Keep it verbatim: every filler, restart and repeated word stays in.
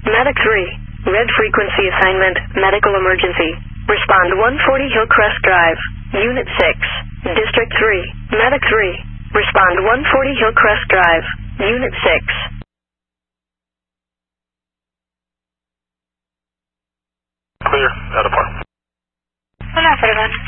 Medic three. Red frequency assignment, medical emergency. Respond one forty Hillcrest Drive. Unit six. District three. Medic three. Respond one forty Hillcrest Drive. Unit six. Clear. Out of part. one oh forty-one.